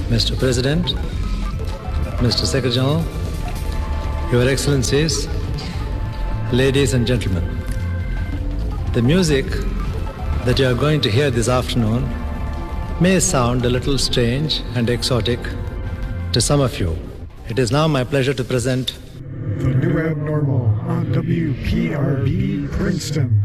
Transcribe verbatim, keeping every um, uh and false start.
Mister President, Mister Secretary General, Your Excellencies, ladies and gentlemen. The music that you are going to hear this afternoon may sound a little strange and exotic to some of you. It is now my pleasure to present The New Abnormal on W P R B Princeton.